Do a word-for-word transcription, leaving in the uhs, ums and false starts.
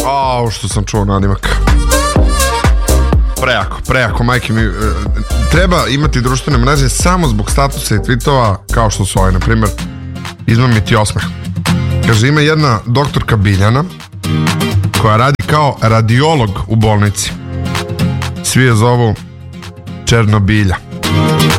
Au, što sam čuo nadimak. Prejako, prejako, majke mi. Treba imati društvene mreže samo zbog statusa i tweetova, kao što su ovaj, na primjer, izmamiti osmeh. Kaže, ima jedna doktorka Biljana koja radi kao radiolog u bolnici. Svi je zovu Černobilja.